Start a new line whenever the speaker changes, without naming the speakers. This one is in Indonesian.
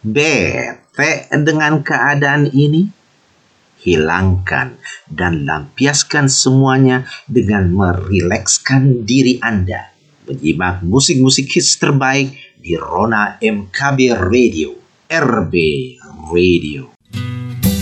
Bete dengan keadaan ini? Hilangkan dan lampiaskan semuanya dengan merilekskan diri Anda. Menyimak musik-musik hits terbaik di Rona MKB Radio, RB Radio.